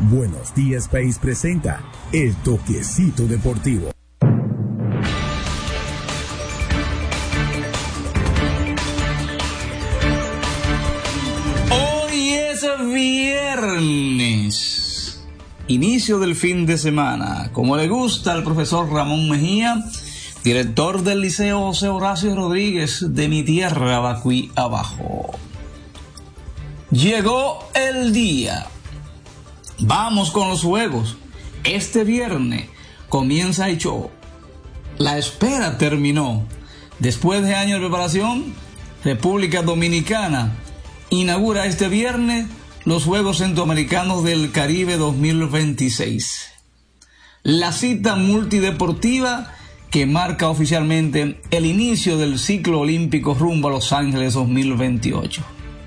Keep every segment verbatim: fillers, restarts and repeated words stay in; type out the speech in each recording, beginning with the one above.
Buenos Días País presenta El Toquecito Deportivo. Hoy es viernes, inicio del fin de semana, como le gusta al profesor Ramón Mejía, director del Liceo José Horacio Rodríguez de mi tierra, Bacuí abajo. Llegó el día. Vamos con los juegos. Este viernes comienza el show. La espera terminó. Después de años de preparación, República Dominicana inaugura este viernes los Juegos Centroamericanos del Caribe dos mil veintiséis. La cita multideportiva que marca oficialmente el inicio del ciclo olímpico rumbo a Los Ángeles dos mil veintiocho.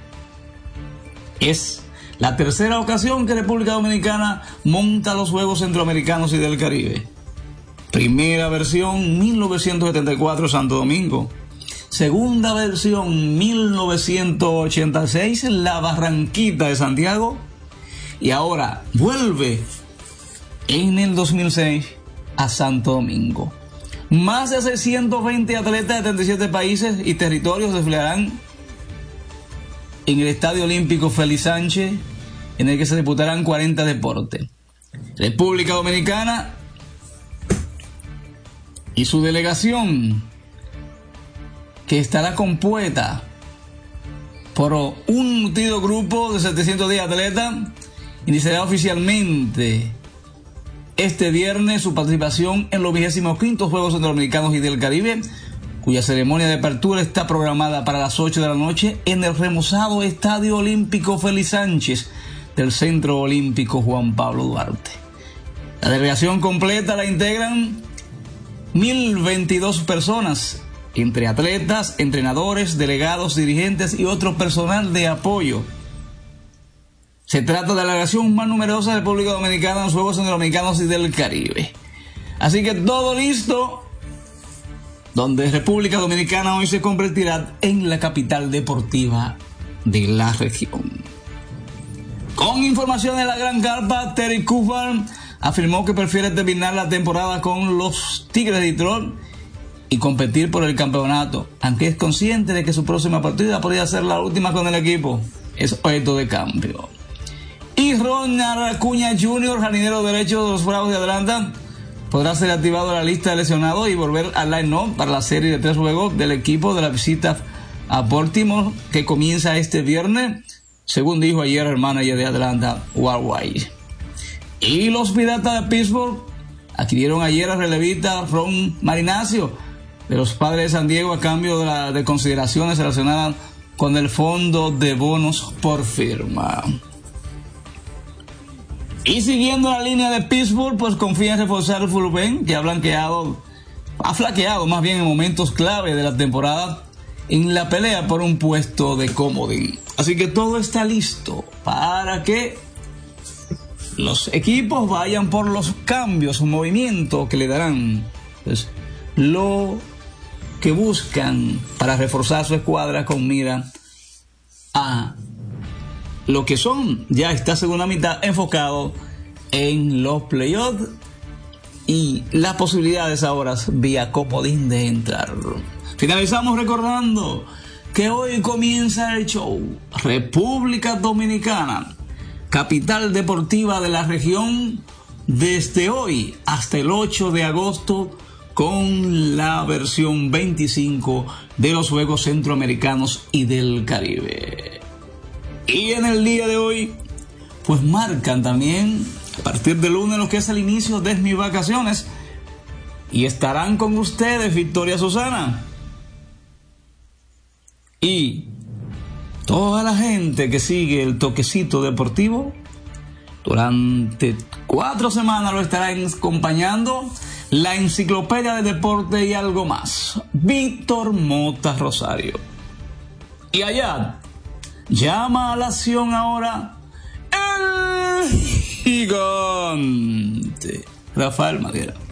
Es la tercera ocasión que República Dominicana monta los Juegos Centroamericanos y del Caribe. Primera versión mil novecientos setenta y cuatro, Santo Domingo. Segunda versión mil novecientos ochenta y seis, La Barranquita de Santiago. Y ahora vuelve en el dos mil seis a Santo Domingo. Más de seiscientos veinte atletas de treinta y siete países y territorios desfilarán en el Estadio Olímpico Félix Sánchez, en el que se disputarán cuarenta deportes. República Dominicana y su delegación, que estará compuesta por un nutrido grupo de setecientos diez atletas, iniciará oficialmente este viernes su participación en los vigésimos quintos Juegos Centroamericanos y del Caribe, cuya ceremonia de apertura está programada para las ocho de la noche en el remozado Estadio Olímpico Félix Sánchez del Centro Olímpico Juan Pablo Duarte. La delegación completa la integran mil veintidós personas, entre atletas, entrenadores, delegados, dirigentes y otro personal de apoyo. Se trata de la delegación más numerosa de República Dominicana en los Juegos Centroamericanos y del Caribe. Así que todo listo, donde República Dominicana hoy se convertirá en la capital deportiva de la región. Con información de la Gran Carpa, Terry Cooper afirmó que prefiere terminar la temporada con los Tigres de Detroit y competir por el campeonato, aunque es consciente de que su próxima partida podría ser la última con el equipo. Es objeto de cambio. Y Ronald Acuña junior, jardinero derecho de los Bravos de Atlanta, podrá ser activado a la lista de lesionados y volver al line-up para la serie de tres juegos del equipo de la visita a Baltimore, que comienza este viernes, según dijo ayer el manager de Atlanta, Walt White. Y los Piratas de Pittsburgh adquirieron ayer al relevista Ron Marinaccio de los Padres de San Diego a cambio de, la, de consideraciones relacionadas con el fondo de bonos por firma. Y siguiendo la línea de Pittsburgh, pues confía en reforzar el bullpen, que ha blanqueado, ha flaqueado más bien en momentos clave de la temporada en la pelea por un puesto de comodín. Así que todo está listo para que los equipos vayan por los cambios, un movimiento que le darán pues, lo que buscan para reforzar su escuadra con mira a lo que son ya esta segunda mitad enfocado en los playoffs y las posibilidades ahora vía comodín de entrar. Finalizamos recordando que hoy comienza el show. República Dominicana, capital deportiva de la región, desde hoy hasta el ocho de agosto con la versión veinticinco de los Juegos Centroamericanos y del Caribe. Y en el día de hoy, pues marcan también, a partir del lunes, lo que es el inicio de mis vacaciones. Y estarán con ustedes Victoria Susana y toda la gente que sigue el Toquecito Deportivo. Durante cuatro semanas lo estarán acompañando la enciclopedia de deporte y algo más, Víctor Mota Rosario. Y allá llama a la acción ahora el gigante Rafael Madera.